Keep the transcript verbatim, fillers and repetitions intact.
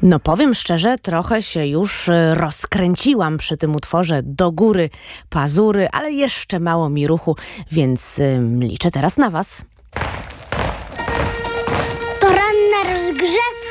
No powiem szczerze, trochę się już e, rozkręciłam przy tym utworze Do góry pazury, ale jeszcze mało mi ruchu, więc ym, liczę teraz na was. Poranna rozgrzewka.